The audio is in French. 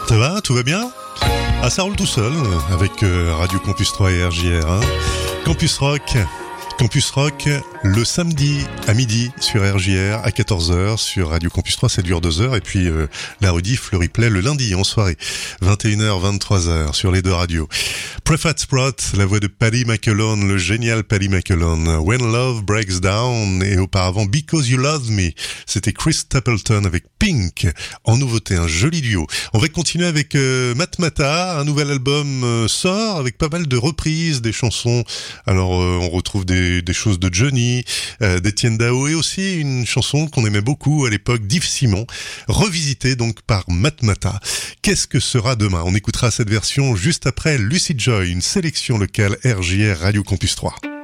Ça va? Tout va bien? Ah, ça roule tout seul avec Radio Campus 3 et RJR. Hein. Campus Rock, le samedi à midi sur RJR, à 14h sur Radio Campus 3, ça dure 2 heures, et puis la rediff, le replay le lundi en soirée, 21h, 23h sur les deux radios. Prefat Sprott, la voix de Paddy McAlone, le génial Paddy McAlone. When Love Breaks Down, et auparavant Because You Love Me, c'était Chris Stapleton avec Pink. En nouveauté, un joli duo. On va continuer avec Matmata, un nouvel album sort avec pas mal de reprises, des chansons. Alors on retrouve des choses de Johnny, d'Étienne Dao, et aussi une chanson qu'on aimait beaucoup à l'époque d'Yves Simon, revisitée donc par Matmata. Qu'est-ce que sera demain? On écoutera cette version juste après Lucid Joy, une sélection locale RJR Radio Campus 3.